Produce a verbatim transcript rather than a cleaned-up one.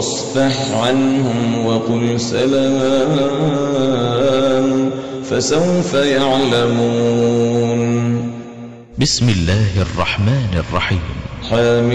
فاصفح عنهم وقل سلام فسوف يعلمون. بسم الله الرحمن الرحيم. حامين.